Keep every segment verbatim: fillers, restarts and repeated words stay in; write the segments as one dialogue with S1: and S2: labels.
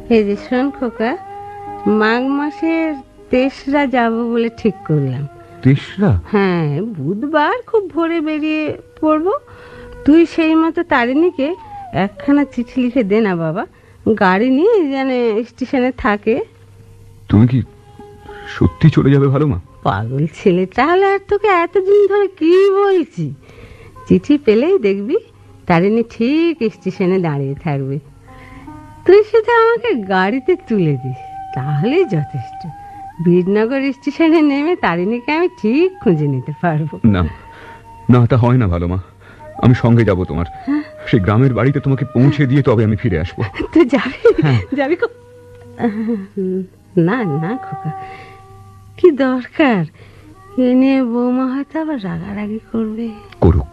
S1: এই যে শোন খোকা, মাঘ মাসের তেসরা যাব বলে ঠিক করলাম।
S2: তেসরা?
S1: হ্যাঁ, বুধবার খুব ভোরে বেরিয়ে পড়বো। তুই সেই মতো তারিণীকে একখানা চিঠি লিখে দে না বাবা, গাড়ি নিয়ে যেন স্টেশনে থাকে।
S2: তুমি কি সত্যি চলে যাবে ভালো মা?
S1: পাগল ছেলে, তাহলে আর তোকে এতদিন ধরে কি বলছি। চিঠি পেলেই দেখবি তারিণী ঠিক স্টেশনে দাঁড়িয়ে থাকবে, তুই শুধু আমাকে গাড়িতে তুলে দিস, তাহলেই যথেষ্ট। বীরনগর স্টেশনে নেমে তারিণীকে আমি ঠিক খুঁজে নিতে পারবো।
S2: না না, তা হয় না ভালো মা, আমি সঙ্গে যাব তোমার। সেই গ্রামের বাড়িতে তোমাকে পৌঁছে দিয়ে তবে আমি ফিরে আসবো।
S1: তুই যাবি? যাবি? না না খোকা, কি দরকার? এ নিয়ে বৌমা হয়তো আবার রাগারাগি করবে।
S2: করুক।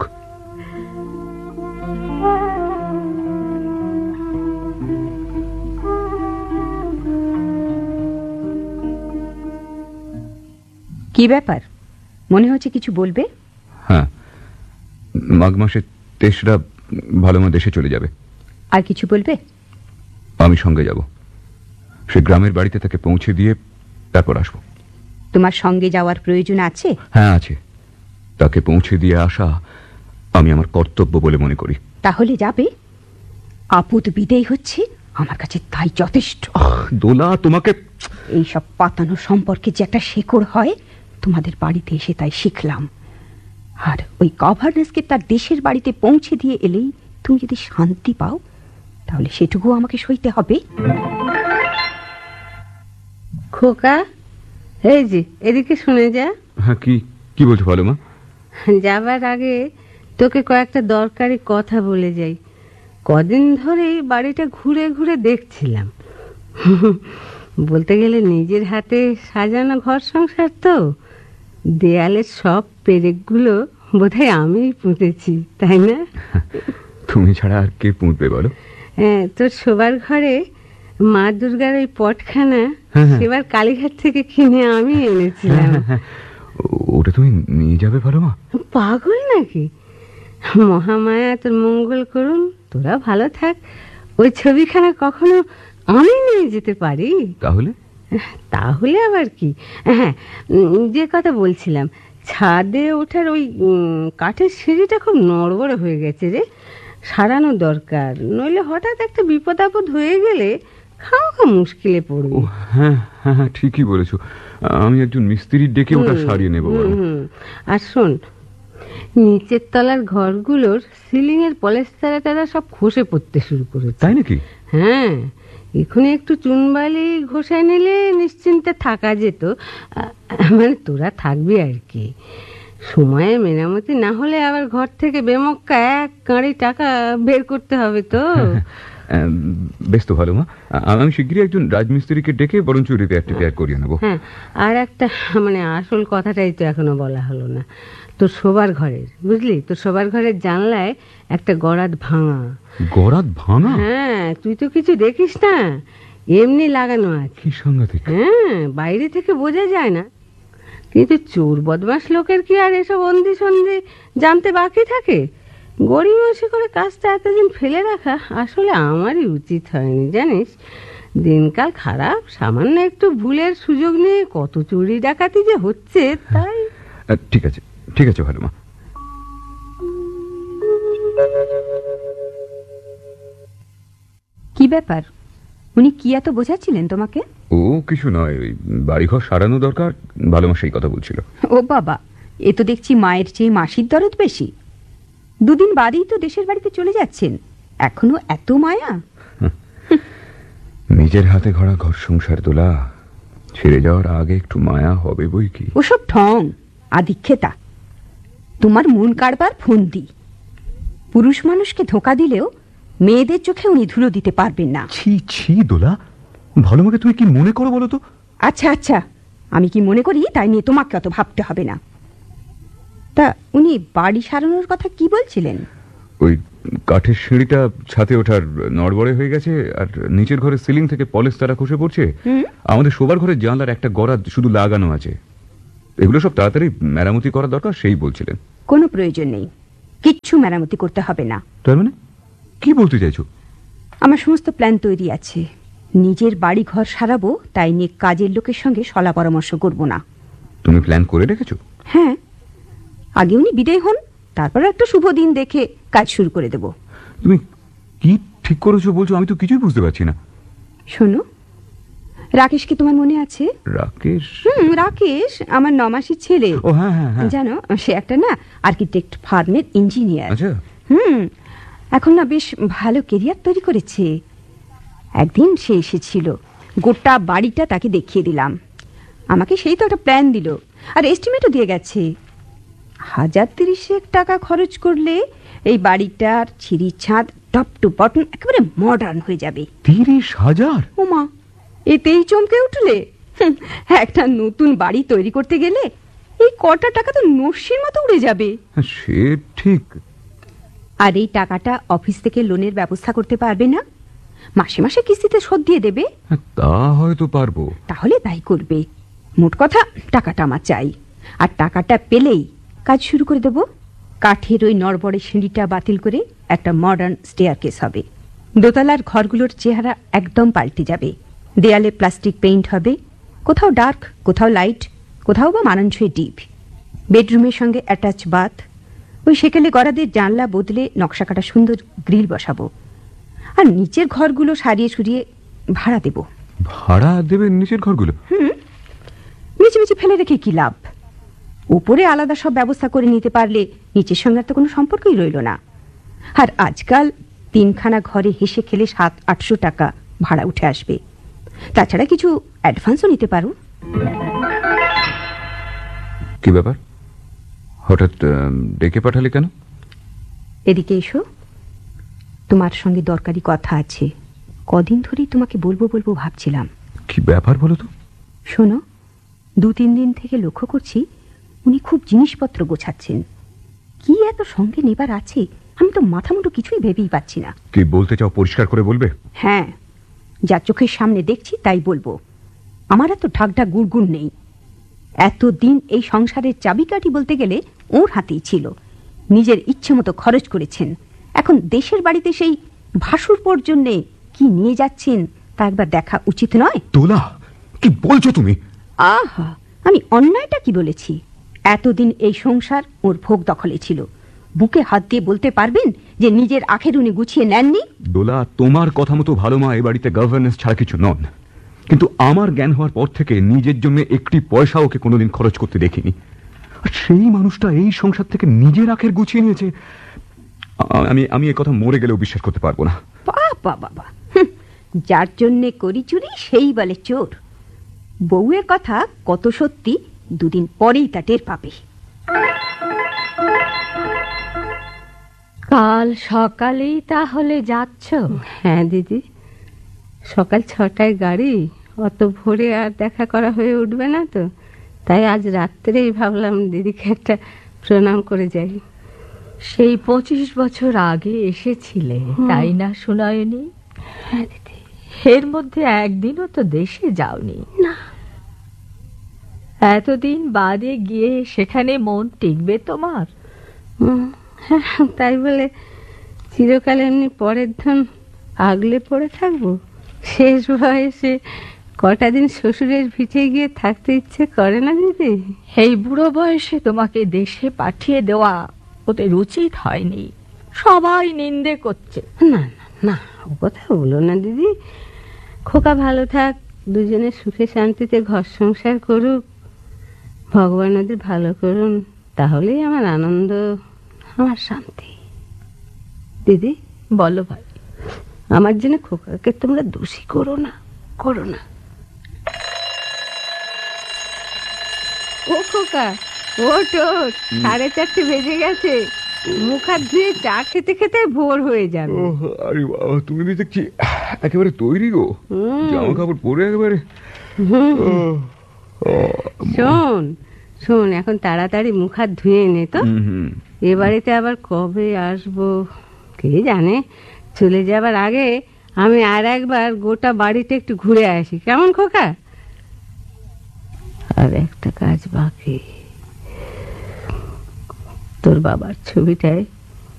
S3: কি ব্যাপার, মনে হচ্ছে কিছু বলবে?
S2: হ্যাঁ, মাঘ মাসের তেসরা ভালো মা দেশে চলে যাবে।
S3: আর কিছু বলবে?
S2: আমি সঙ্গে যাব, সে গ্রামের বাড়িতে তাকে পৌঁছে দিয়ে তারপর আসবো।
S3: তোমার সঙ্গে যাওয়ার প্রয়োজন আছে?
S2: হ্যাঁ আছে, তাকে পৌঁছে দিয়ে আসা আমি আমার কর্তব্য বলে মনে করি।
S3: তাহলে যাবে? আপদ বিদেয় হচ্ছে আমার কাছে তাই যথেষ্ট।
S2: দোলা, তোমাকে
S3: এইসব পাতানো সম্পর্কে যে একটা শেকড় হয়, তোমাদের বাড়িতে এসে তাই শিখলাম। আর ওই গভর্নেন্সকে তার দেশের বাড়িতে পৌঁছে দিয়ে এলেই তুমি যদি শান্তি পাও, তাহলে সেটুকু আমাকে সইতে হবে।
S1: খোকা, এই যে এদিকে শুনে যা।
S2: হ্যাঁ, কি কি বলছো ভালো মা?
S1: যাবার আগে তোকে কয়েকটা দরকারি কথা বলে যাই। কদিন ধরে বাড়িটা ঘুরে ঘুরে দেখছিলাম। বলতে গেলে নিজের হাতে সাজানো ঘর সংসার তো, দেয়ালের সব পেরেকগুলো বোধহয় আমিই পুঁতেছি, তাই না?
S2: তুমি ছাড়া আর কে পুঁতবে বলো?
S1: হ্যাঁ, তোর শোবার ঘরে মা দুর্গার ওই পটখানা সেবার কালীঘাট থেকে কিনে আমি এনেছিলাম।
S2: ওটা তুমি নিয়ে যাবে ভালো মা?
S1: পাগল নাকি? মহামায়া তোর মঙ্গল করুন, তোরা ভালো থাক। ওই ছবিখানা কখনো আমি নিয়ে যেতে পারি?
S2: তাহলে?
S1: তাহলে আবার কি, হ্যাঁ যে কথা বলছিলাম, ছাদে ওঠার ওই কাঠের সিঁড়িটা খুব নড়বড়ে হয়ে গেছে রে, সারানো দরকার, নইলে হঠাৎ একটা বিপদ আপদ হয়ে গেলে খাওয়া মুশকিলে পড়বে।
S2: হ্যাঁ হ্যাঁ ঠিকই বলেছো, আমি একজন মিস্ত্রি ডেকে ওটা সারিয়ে নেবো।
S1: আর শোন, নিচের তলার ঘরগুলোর সিলিং এর পলেস্তারা তারা সব খসে পড়তে শুরু করেছে।
S2: তাই নাকি?
S1: হ্যাঁ, এখানে একটু চুনবালি ঘষে নিলে নিশ্চিন্তে থাকা যেত, মানে তোরা থাকবি আর কি। সময়ে মেরামতি না হলে আবার ঘর থেকে বেমক্কা এক কাঁড়ি টাকা বের করতে হবে তো।
S2: বেশ তো ভালো মা, আমি শিগগিরই একজন রাজমিস্ত্রিকে ডেকে বরঞ্চ রিপেয়ার করিয়ে নেবো।
S1: হ্যাঁ, আর একটা মানে আসল কথাটাই তো এখনো বলা হলো না, তোর শোবার ঘরের, বুঝলি, তোর শোবার ঘরের জানলায় একটা গরাদ ভাঙা।
S2: গরাদ ভাঙা?
S1: হ্যাঁ, তুই তো কিছু দেখিস না, এমনি লাগানো আছে।
S2: কি সাংঘাতিক!
S1: হ্যাঁ, বাইরে থেকে বোঝা যায় না, কিন্তু চোর বদমাস লোকের কি আর এসব অন্ধি সন্ধি জানতে বাকি থাকে? গড়িমসি করে কাজটা এতদিন ফেলে রাখা আসলে আমারই উচিত হয়নি, জানিস। দিনকাল খারাপ, সামান্য একটু ভুলের সুযোগ নিয়ে কত চুরি ডাকাতি যে হচ্ছে, তাই।
S2: ঠিক আছে ঠিক আছে ভালো মা।
S3: কি ব্যাপার, উনি কি এত বোঝাচ্ছিলেন তোমাকে?
S2: ও কিছু নয়, ওই বাড়িঘর সারানো দরকার, ভালো মা সেই কথা বলছিল।
S3: ও বাবা, এ তো দেখছি মায়ের চেয়ে মাসির দরদ বেশি। দুদিন বাদেই তো দেশের বাড়িতে চলে যাচ্ছেন, এখনো এত মায়া?
S2: নিজের হাতে গড়া ঘর সংসার তোলা, ছেড়ে যাওয়ার আগে একটু মায়া হবে বই কি।
S3: ওসব ঠং, আদিক্ষেতা। তোমার মন কাড়বার ফন্দি। পুরুষ মানুষকে ধোঁকা দিলেও মেয়েদের চোখে উনি ধুলো দিতে পারবেন না।
S2: ছি ছি দোলা, ভালো মাকে তুমি কি মনে করো বলো তো?
S3: আচ্ছা আচ্ছা, আমি কি মনে করি তাই নিয়ে তোমাকে অত ভাবতে হবে না। তা উনি বাড়ি সারানোর কথা কি বলছিলেন?
S2: ওই কাঠের সিঁড়িটা ছাদে ওঠার নড়বড়ে হয়ে গেছে, আর নিচের ঘরের সিলিং থেকে পলেস্তারা খসে পড়ছে। আমাদের শোবার ঘরের জানলার একটা গরাদ শুধু লাগানো আছে, এগুলো সব তাড়াতাড়ি মেরামতি করা দরকার, সেই বলছিলেন।
S3: কোনো প্রয়োজন নেই, কিচ্ছু মেরামতি করতে হবে না।
S2: তার মানে কি বলতে চাইছো?
S3: আমার সমস্ত প্ল্যান তৈরি আছে, নিজের বাড়ি ঘর সারাবো, তাই নিয়ে কাজের লোকের সঙ্গে সলা পরামর্শ করব না।
S2: তুমি প্ল্যান করে রেখেছো?
S3: হ্যাঁ, আগে উনি বিদায় হন, তারপর একটা শুভ দিন দেখে কাজ শুরু করে দেব।
S2: তুমি কি ঠিক করেছো বলছো? আমি তো কিছুই বুঝতে পারছি না।
S3: শোনো, রাকেশ কি তোমার মনে আছে?
S2: রাকেশ?
S3: হুম, রাকেশ আমার নমাসির ছেলে।
S2: ও হ্যাঁ হ্যাঁ হ্যাঁ।
S3: জানো, সে একটা না আর্কিটেক্ট ফার্মের ইঞ্জিনিয়ার।
S2: আচ্ছা।
S3: হুম, এখন না বেশ ভালো কেরিয়ার তৈরি করেছে। একদিন সে এসেছিল, গোটা বাড়িটা তাকে দেখিয়ে দিলাম। আমাকে সেই তো একটা প্ল্যান দিল, আর এস্টিমেটও দিয়ে গেছে। হাজার তিরিশেক টাকা খরচ করলে এই বাড়িটার ছিঁড়ি ছাদ টপ টু বটন একেবারে মডার্ন হয়ে যাবে।
S2: তিরিশ হাজার?
S3: ওমা, এতেই চমকে উঠলে? হুম, একটা নতুন বাড়ি তৈরি করতে গেলে এই কটা টাকা তো নস্যির মতো উড়ে যাবে।
S2: সে ঠিক।
S3: আর এই টাকাটা অফিস থেকে লোনের ব্যবস্থা করতে পারবে না? মাসে মাসে কিস্তিতে শোধ দিয়ে দেবে।
S2: তা হয়তো পারবো।
S3: তাহলে তাই করবে। মোট কথা, টাকাটা আমার চাই, আর টাকাটা পেলেই কাজ শুরু করে দেব। কাঠের ওই নড়বড়ে সিঁড়িটা বাতিল করে একটা মডার্ন স্টেয়ারকেস হবে। দোতলার ঘরগুলোর চেহারা একদম পাল্টে যাবে। দেয়ালে প্লাস্টিক পেইন্ট হবে, কোথাও ডার্ক, কোথাও লাইট, কোথাও বা মানানসই ডিপ। বেডরুমের সঙ্গে অ্যাটাচ বাথ। ওই সেকেলে গড়াদের জানলা বদলে নকশা কাটা সুন্দর গ্রিল বসাবো। আর নিচের ঘরগুলো সারিয়ে সুরিয়ে ভাড়া দেব।
S2: ভাড়া দেবে নিচের ঘরগুলো?
S3: হুম, নিচে নিচে ফেলে রেখে কি লাভ? উপরে আলাদা সব ব্যবস্থা করে নিতে পারলে নিচের সঙ্গে তো কোনো সম্পর্কই রইল না। আর আজকাল তিনখানা ঘরে হেসে খেলে সাত আটশো টাকা ভাড়া উঠে আসবে। তাছাড়া কিছু অ্যাডভান্সও নিতে পারো।
S2: কি ব্যাপার, হঠাৎ ডেকে পাঠালে কেন?
S3: এদিকে এসো, তোমার সঙ্গে দরকারি কথা আছে। কদিন ধরেই তোমাকে বলবো বলবো ভাবছিলাম।
S2: কি ব্যাপার বলো তো?
S3: শোনো, দু তিন দিন থেকে লক্ষ্য করছি উনি খুব জিনিসপত্র গোছাচ্ছেন। কি এত সঙ্গে নেবার আছে, আমি তো মাথা মুটো কিছুই ভেবেই পাচ্ছি না।
S2: কি বলতে চাও পরিষ্কার করে বলবে?
S3: হ্যাঁ, যা চোখের সামনে দেখছি তাই বলবো। আমার এত ঢাকঢাক গুড়গুড় নেই। এতদিন এই সংসারের চাবিকাঠি বলতে গেলে ওর হাতেই ছিল। নিজের ইচ্ছে মতো খরচ করেছেন। এখন দেশের বাড়িতে সেই ভাসুর পর্যন্যে কি নিয়ে যাচ্ছেন তা একবার দেখা উচিত নয়?
S2: তোলা, কি বলছো তুমি?
S3: আহা, আমি অন্যায়টা কি বলেছি? এতদিন এই সংসার ওর ভোগ দখলে ছিল। বুকে হাত দিয়ে বলতে পারবেন যে নিজের আখের উনি গুছিয়ে নেননি?
S2: দোলা, তোমার কথা মতো ভালো মা এ বাড়িতে গভর্নেন্স ছাড়া কিছু নন, কিন্তু আমার জ্ঞান হওয়ার পর থেকে নিজের জন্য একটি পয়সা ওকে কোনোদিন খরচ করতে দেখিনি। আর সেই মানুষটা এই সংসার থেকে নিজের আখের গুছিয়ে নিয়েছে। আমি আমি এ কথা মরে গেলেও বিশ্বাস করতে পারবো না।
S3: বাবা বাবা, যার জন্যে করি চুরি সেই বলে চোর। বউয়ের কথা কত সত্যি দুদিন পরেই তা টের পাবে।
S1: কাল সকালেই তাহলে যাচ্ছ? হ্যাঁ দিদি, সকাল ছটায় গাড়ি, অত ভোরে আর দেখা করা হয়ে উঠবে না তো, তাই আজ রাত্রেই ভাবলাম দিদিকে একটা প্রণাম করে যাই।
S4: সেই পঁচিশ বছর আগে এসেছিলে তাই না সুনয়নী?
S1: হ্যাঁ দিদি।
S4: এর মধ্যে একদিনও তো দেশে যাওনি।
S1: না।
S4: এতদিন বাদে গিয়ে সেখানে মন টিকবে তোমার?
S1: তাই বলে চিরকাল এমনি পরের ধন আগলে পড়ে থাকবো? শেষ বয়সে কটা দিন শ্বশুরের ভিটে গিয়ে থাকতে ইচ্ছে করে না দিদি?
S4: এই বুড়ো বয়সে তোমাকে দেশে পাঠিয়ে দেওয়া ওদের উচিত হয়নি। সবাই নিন্দে করছে।
S1: না না না, ও কথা বলো না দিদি। খোকা ভালো থাক, দুজনে সুখে শান্তিতে ঘর সংসার করুক, ভগবান ওদের ভালো করুন, তাহলেই আমার আনন্দ, আমার শান্তি। দিদি
S4: বলো ভাই,
S1: আমার জন্য খোকাকে তোমরা দোষী করো না, করো না। ও খোকা, ওঠ ওঠ, সাড়ে চারটে বেজে গেছে। মুখ হাত ধুয়ে চা খেতে খেতে ভোর হয়ে যাবে।
S2: আরে বাবা, তুমি দেখছি একেবারে তৈরি গো, জামা কাপড় পরে একেবারে।
S1: শোন শোন, এখন তাড়াতাড়ি মুখ হাত ধুয়ে নে তো। এ বাড়িতে আবার কবে আসবো কে জানে। চলে যাবার আগে আমি আর একবার গোটা বাড়িতে একটু ঘুরে আসি, কেমন খোকা? আর একটা কাজ বাকি, তোর বাবার ছবিটায়